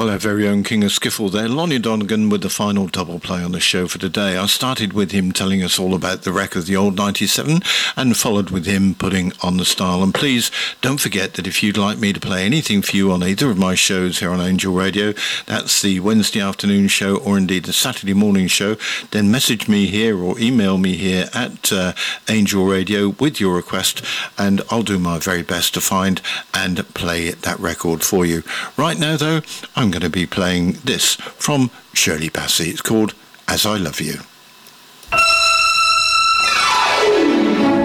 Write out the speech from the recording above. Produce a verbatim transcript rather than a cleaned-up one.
Well, our very own King of Skiffle there, Lonnie Donegan, with the final double play on the show for today. I started with him telling us all about the wreck of the old ninety-seven and followed with him putting on the style. And please don't forget that if you'd like me to play anything for you on either of my shows here on Angel Radio, that's the Wednesday afternoon show or indeed the Saturday morning show, then message me here or email me here at uh, Angel Radio with your request, and I'll do my very best to find and play that record for you. Right now, though, I'm going to be playing this from Shirley Bassey. It's called As I Love You.